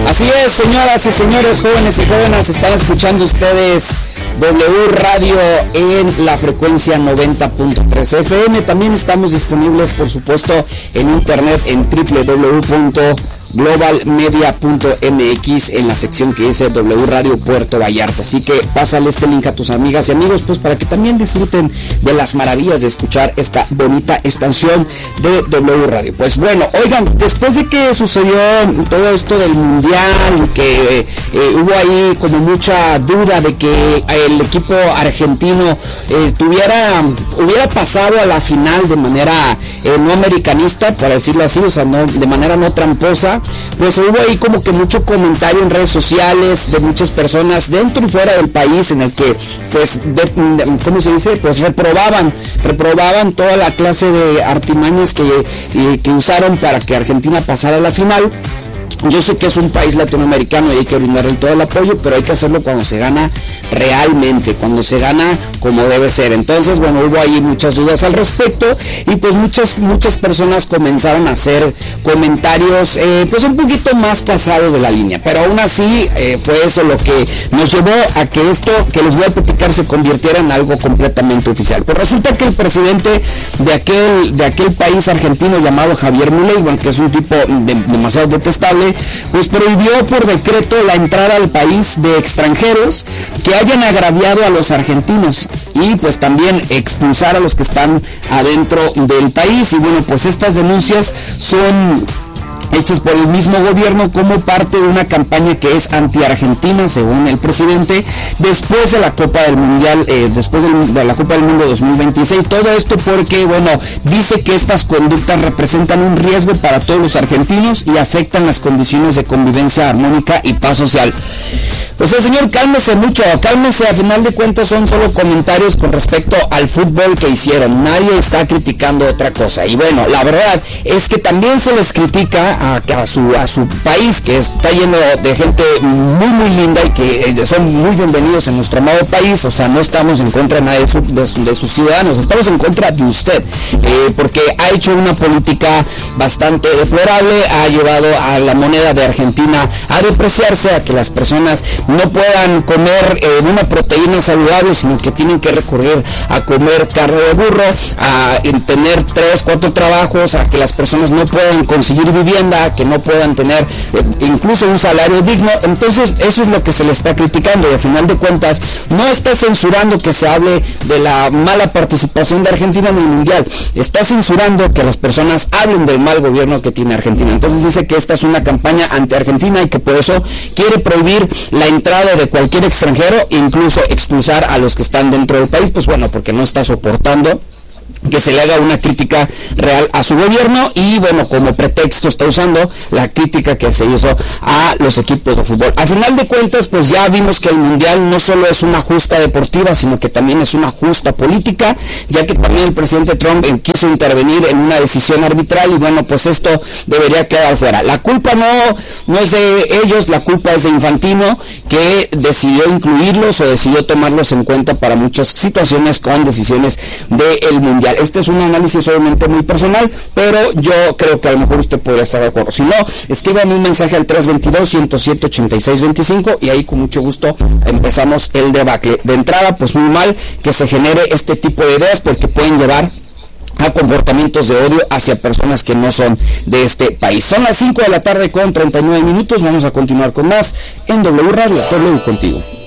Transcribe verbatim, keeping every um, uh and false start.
Así es, señoras y señores, jóvenes y jóvenes, están escuchando ustedes W Radio en la frecuencia noventa punto tres F M. También estamos disponibles, por supuesto, en internet en doble u doble u doble u punto global media punto m x en la sección que dice W Radio Puerto Vallarta. Así que pásale este link a tus amigas y amigos, pues para que también disfruten de las maravillas de escuchar esta bonita estación de W Radio. Pues bueno, oigan, después de que sucedió todo esto del mundial, que eh, hubo ahí como mucha duda de que el equipo argentino eh, tuviera, hubiera pasado a la final de manera eh, no americanista, para decirlo así, o sea, no, de manera no tramposa, pues hubo ahí como que mucho comentario en redes sociales de muchas personas dentro y fuera del país, en el que pues de, de, ¿cómo se dice? Pues reprobaban reprobaban toda la clase de artimañas que, y, que usaron para que Argentina pasara a la final. Yo sé que es un país latinoamericano y hay que brindarle todo el apoyo, pero hay que hacerlo cuando se gana realmente, cuando se gana como debe ser. Entonces, bueno, hubo ahí muchas dudas al respecto y pues muchas muchas personas comenzaron a hacer comentarios eh, pues un poquito más pasados de la línea, pero aún así eh, fue eso lo que nos llevó a que esto que les voy a platicar se convirtiera en algo completamente oficial. Pues resulta que el presidente de aquel de aquel país argentino llamado Javier Milei, bueno, que es un tipo de, demasiado detestable, pues prohibió por decreto la entrada al país de extranjeros que hayan agraviado a los argentinos y pues también expulsar a los que están adentro del país. Y bueno, pues estas denuncias son hechas por el mismo gobierno como parte de una campaña que es anti-argentina, según el presidente, después de la Copa del Mundial, eh, después del, de la Copa del Mundo dos mil veintiséis. Todo esto porque, bueno, dice que estas conductas representan un riesgo para todos los argentinos y afectan las condiciones de convivencia armónica y paz social. Pues el señor, cálmese mucho, cálmese, a final de cuentas son solo comentarios con respecto al fútbol que hicieron, nadie está criticando otra cosa. Y bueno, la verdad es que también se les critica a, a, su, a su país, que está lleno de gente muy muy linda y que son muy bienvenidos en nuestro amado país. O sea, no estamos en contra de nadie de, su, de, su, de sus ciudadanos, estamos en contra de usted, eh, porque ha hecho una política bastante deplorable, ha llevado a la moneda de Argentina a depreciarse, a que las personas no puedan comer eh, una proteína saludable, sino que tienen que recurrir a comer carne de burro, a tener tres, cuatro trabajos, a que las personas no puedan conseguir vivienda, que no puedan tener eh, incluso un salario digno. Entonces eso es lo que se le está criticando y a final de cuentas no está censurando que se hable de la mala participación de Argentina en el Mundial, está censurando que las personas hablen del mal gobierno que tiene Argentina. Entonces dice que esta es una campaña anti-Argentina y que por eso quiere prohibir la entrada de cualquier extranjero, incluso expulsar a los que están dentro del país, pues bueno, porque no está soportando que se le haga una crítica real a su gobierno y bueno, como pretexto está usando la crítica que se hizo a los equipos de fútbol. Al final de cuentas, pues ya vimos que el mundial no solo es una justa deportiva, sino que también es una justa política, ya que también el presidente Trump eh, quiso intervenir en una decisión arbitral y bueno, pues esto debería quedar fuera. La culpa no, no es de ellos, la culpa es de Infantino, que decidió incluirlos o decidió tomarlos en cuenta para muchas situaciones con decisiones del mundial. Este es un análisis obviamente muy personal, pero yo creo que a lo mejor usted podría estar de acuerdo. Si no, escríbame un mensaje al tres dos dos, uno cero siete, ocho seis dos cinco y ahí con mucho gusto empezamos el debacle. De entrada, pues muy mal que se genere este tipo de ideas porque pueden llevar a comportamientos de odio hacia personas que no son de este país. Son las cinco de la tarde con treinta y nueve minutos. Vamos a continuar con más en W Radio. W contigo.